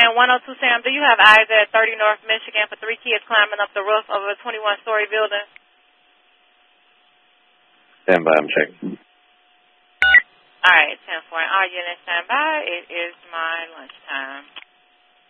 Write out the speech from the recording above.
And 102 Sam, do you have eyes at 30 North Michigan for 3 kids climbing up the roof of a 21-story building? Stand by, I'm checking. All right, 10-4. All units stand by. It is my lunchtime.